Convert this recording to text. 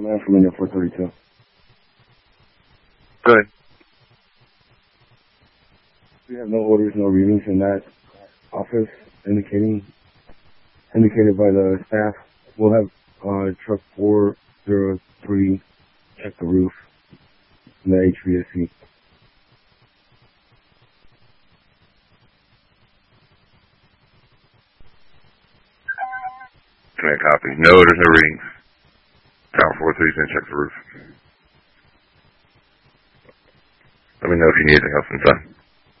Command from India 432. Good. We have no orders, no readings in that office indicated by the staff. We'll have truck 403 check the roof and the HVAC. Command copy. No orders, no readings. Tower 403 is going to check the roof. Let me know if you need anything else inside.